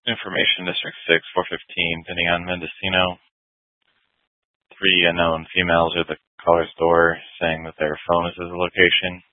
Information District 6, 415, Binion Mendocino. 3 unknown females are at the caller's door saying that their phone is at the location.